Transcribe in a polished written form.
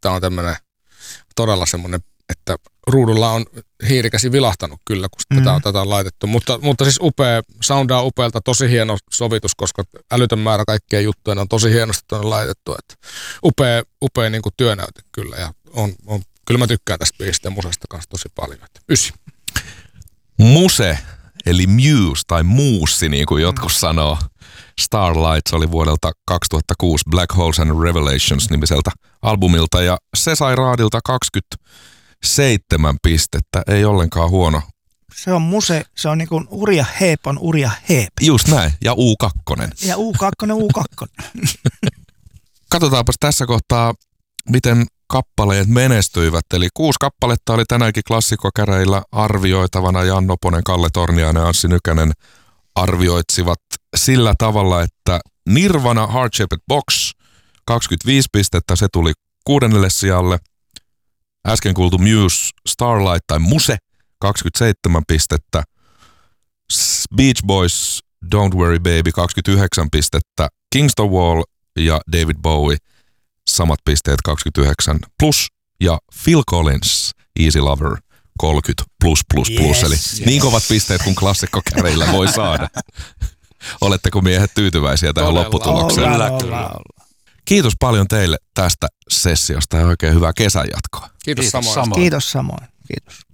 tää on tämmönen todella semmoinen, että ruudulla on hiirikäsi vilahtanut kyllä, kun tätä on laitettu. Mutta siis soundaa upealta, tosi hieno sovitus, koska älytön määrä kaikkia juttuja on tosi hienosti tuonne laitettu. Että upea niin kuin työnäyte kyllä. Ja kyllä mä tykkään tästä biisistä ja musesta kanssa tosi paljon. Että 9. Muse, eli Muse tai Muussi, niin kuin jotkut sanoo. Starlights oli vuodelta 2006 Black Holes and Revelations -nimiseltä albumilta ja se sai raadilta 27 pistettä. Ei ollenkaan huono. Se on muse, se on niin kuin Urja Heep on Urja Heep. Just näin, ja U2. Ja U2. Katsotaanpas tässä kohtaa, miten kappaleet menestyivät. Eli 6 kappaletta oli tänäänkin klassikkokäreillä arvioitavana. Jan Noponen, Kalle Torniainen ja Anssi Nykänen arvioitsivat sillä tavalla, että Nirvana Heart Shaped Box 25 pistettä, se tuli 6. sijalle. Äsken kuultu Muse Starlight tai Muse 27 pistettä. Beach Boys Don't Worry Baby 29 pistettä. Kingston Wall ja David Bowie samat pisteet 29 plus ja Phil Collins Easy Lover 30 plus. Eli niin kovat pisteet kuin klassikkokäreillä voi saada. Oletteko miehet tyytyväisiä tähän lopputulokseen? Kyllä. Kiitos paljon teille tästä sessiosta ja oikein hyvää kesän jatkoa. Kiitos samoin. Kiitos samoin. Kiitos.